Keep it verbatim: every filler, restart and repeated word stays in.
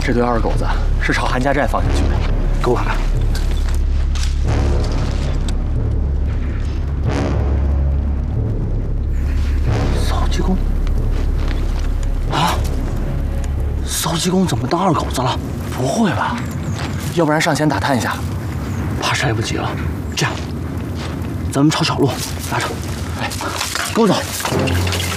这堆二狗子是朝韩家寨方向去的，给我看看。 扫鸡公啊！扫鸡公怎么当二狗子了？ 不会吧？要不然上前打探一下。 怕是来不及了。这样，咱们抄小路，拉着，哎，跟我走。